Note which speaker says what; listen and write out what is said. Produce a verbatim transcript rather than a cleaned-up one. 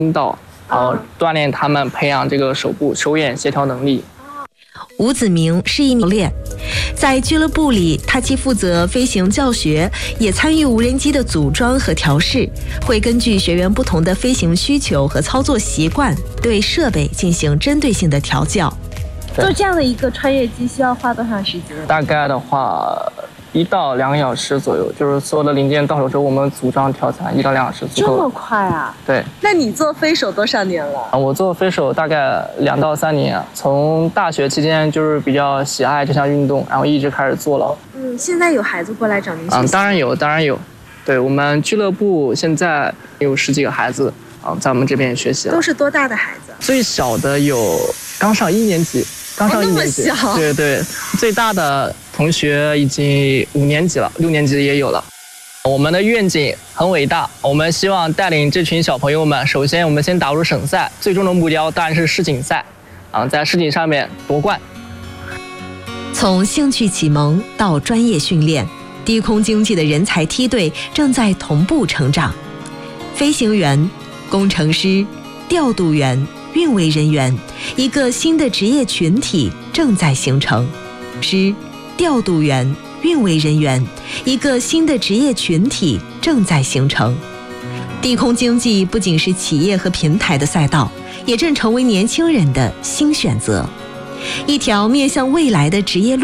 Speaker 1: 引导，然后锻炼他们培养这个手部手眼协调能力。
Speaker 2: 吴子明是一名教练，在俱乐部里，他既负责飞行教学，也参与无人机的组装和调试，会根据学员不同的飞行需求和操作习惯，对设备进行针对性的调教。
Speaker 3: 做这样的一个穿越机需要花多长时间？
Speaker 1: 大概的话，一到两个小时左右，就是所有的零件到手之后，我们组装调裁一到两小时足够。
Speaker 3: 这么快啊？
Speaker 1: 对。
Speaker 3: 那你做飞手多少年了？
Speaker 1: 我做飞手大概两到三年，从大学期间就是比较喜爱这项运动，然后一直开始做了。
Speaker 3: 嗯，现在有孩子过来找您学习？
Speaker 1: 嗯，当然有，当然有。对，我们俱乐部现在有十几个孩子啊，在我们这边学习了。
Speaker 3: 都是多大的孩子？
Speaker 1: 最小的有刚上一年级。刚上一年级，
Speaker 3: 哦、那么小。
Speaker 1: 对对，最大的同学已经五年级了，六年级的也有了。我们的愿景很伟大，我们希望带领这群小朋友们，首先我们先打入省赛，最终的目标当然是世锦赛，啊，在世锦上面夺冠。
Speaker 2: 从兴趣启蒙到专业训练，低空经济的人才梯队正在同步成长。飞行员、工程师、调度员、运维人员，一个新的职业群体正在形成。师、调度员、运维人员，一个新的职业群体正在形成。低空经济不仅是企业和平台的赛道，也正成为年轻人的新选择。一条面向未来的职业路。